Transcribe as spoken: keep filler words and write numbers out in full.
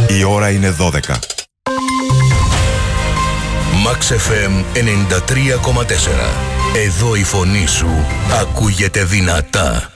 Η ώρα είναι δώδεκα. Max εφ εμ ενενήντα τρία κόμμα τέσσερα. Εδώ η φωνή σου ακούγεται δυνατά.